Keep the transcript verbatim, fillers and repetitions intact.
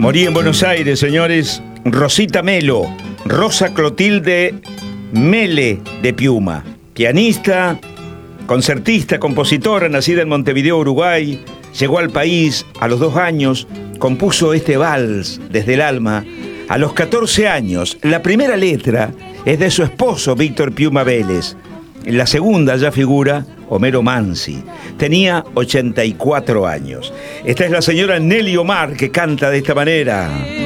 Morí en Buenos Aires, señores, Rosita Melo, Rosa Clotilde Mele de Piuma, pianista, concertista, compositora, nacida en Montevideo, Uruguay. Llegó al país a los dos años, compuso este vals desde el alma. A los catorce años, la primera letra es de su esposo, Víctor Piuma Vélez. En la segunda ya figura Homero Mansi. Tenía ochenta y cuatro años. Esta es la señora Nelly Omar, que canta de esta manera.